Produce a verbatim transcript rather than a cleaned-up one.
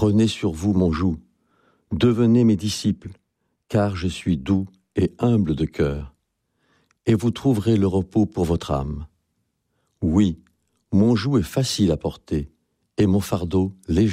Prenez sur vous mon joug, devenez mes disciples, car je suis doux et humble de cœur, et vous trouverez le repos pour votre âme. Oui, mon joug est facile à porter, et mon fardeau léger.